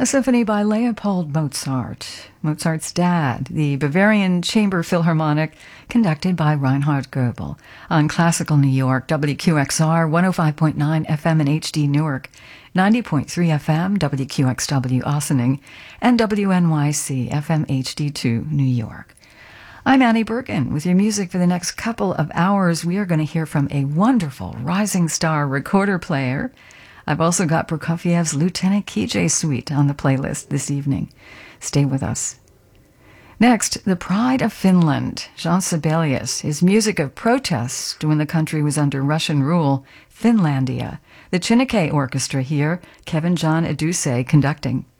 A symphony by Leopold Mozart, Mozart's dad, the Bavarian Chamber Philharmonic, conducted by Reinhard Goebel, on Classical New York, WQXR 105.9 FM in HD Newark, 90.3 FM, WQXW Ossining, and WNYC FM HD2 New York. I'm Annie Bergen. With your music for the next couple of hours, we are going to hear from a wonderful rising star recorder player. I've also got Prokofiev's Lieutenant KJ Suite on the playlist this evening. Stay with us. Next, the pride of Finland, Jean Sibelius, his music of protest when the country was under Russian rule, Finlandia. The Chineke Orchestra here, Kevin John Eduse conducting.